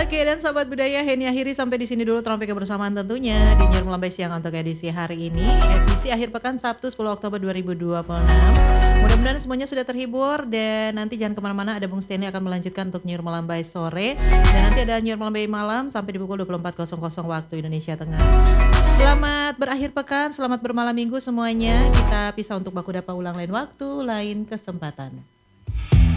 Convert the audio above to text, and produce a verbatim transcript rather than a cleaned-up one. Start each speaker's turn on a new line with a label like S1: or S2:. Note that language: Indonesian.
S1: Oke, dan Sobat Budaya, Heni akhiri sampai di sini dulu trompet kebersamaan tentunya di Nyiar Melambai Siang untuk edisi hari ini, edisi akhir pekan Sabtu sepuluh Oktober dua ribu dua puluh enam. Mudah-mudahan semuanya sudah terhibur dan nanti jangan kemana-mana, ada Bung Steny akan melanjutkan untuk Nyiar Melambai sore dan nanti ada Nyiar Melambai malam sampai di pukul dua puluh empat waktu Indonesia Tengah. Selamat berakhir pekan, selamat bermalam minggu semuanya. Kita pisah untuk baku dapat ulang lain waktu, lain kesempatan.